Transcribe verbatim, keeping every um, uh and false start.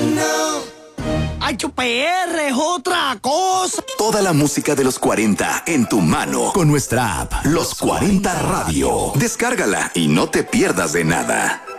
H P R es otra cosa. Toda la música de los cuarenta en tu mano con nuestra app Los cuarenta Radio. Descárgala y no te pierdas de nada.